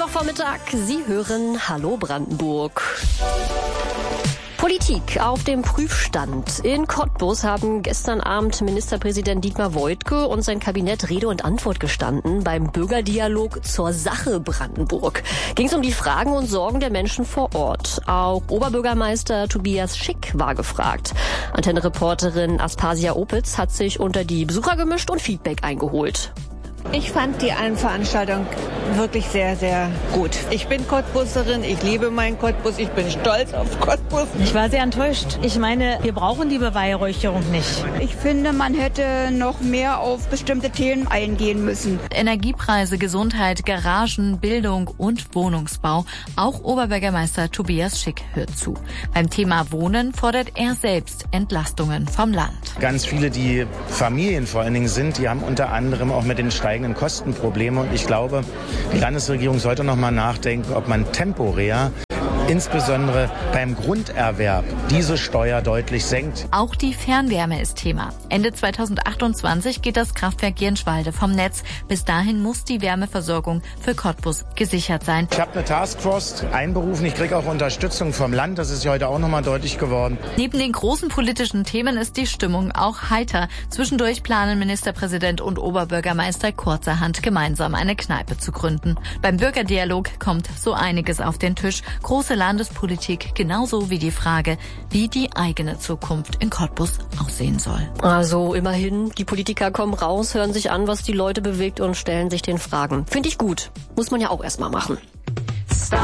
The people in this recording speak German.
Mittwochvormittag. Sie hören Hallo Brandenburg. Politik auf dem Prüfstand. In Cottbus haben gestern Abend Ministerpräsident Dietmar Woidke und sein Kabinett Rede und Antwort gestanden beim Bürgerdialog zur Sache Brandenburg. Ging es um die Fragen und Sorgen der Menschen vor Ort. Auch Oberbürgermeister Tobias Schick war gefragt. Antenne-Reporterin Aspasia Opitz hat sich unter die Besucher gemischt und Feedback eingeholt. Ich fand die Veranstaltung wirklich sehr, sehr gut. Ich bin Cottbuserin, ich liebe meinen Cottbus, ich bin stolz auf Cottbus. Ich war sehr enttäuscht. Ich meine, wir brauchen die Beweihräucherung nicht. Ich finde, man hätte noch mehr auf bestimmte Themen eingehen müssen. Energiepreise, Gesundheit, Garagen, Bildung und Wohnungsbau. Auch Oberbürgermeister Tobias Schick hört zu. Beim Thema Wohnen fordert er selbst Entlastungen vom Land. Ganz viele, die Familien vor allen Dingen sind, die haben unter anderem auch mit den steigenden Kostenprobleme. Und ich glaube, die Landesregierung sollte noch mal nachdenken, ob man temporär, insbesondere beim Grunderwerb, diese Steuer deutlich senkt. Auch die Fernwärme ist Thema. Ende 2028 geht das Kraftwerk Jenschwalde vom Netz. Bis dahin muss die Wärmeversorgung für Cottbus gesichert sein. Ich habe eine Taskforce einberufen. Ich kriege auch Unterstützung vom Land. Das ist ja heute auch noch mal deutlich geworden. Neben den großen politischen Themen ist die Stimmung auch heiter. Zwischendurch planen Ministerpräsident und Oberbürgermeister kurzerhand gemeinsam eine Kneipe zu gründen. Beim Bürgerdialog kommt so einiges auf den Tisch. Große Landespolitik, genauso wie die Frage, wie die eigene Zukunft in Cottbus aussehen soll. Also immerhin, die Politiker kommen raus, hören sich an, was die Leute bewegt und stellen sich den Fragen. Finde ich gut. Muss man ja auch erstmal machen.